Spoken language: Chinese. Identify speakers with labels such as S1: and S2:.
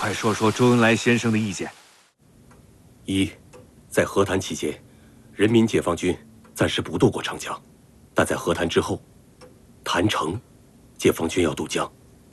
S1: 快说说周恩来先生的意见。
S2: 一，在和谈期间，人民解放军暂时不渡过长江，但在和谈之后，谈成，解放军要渡江。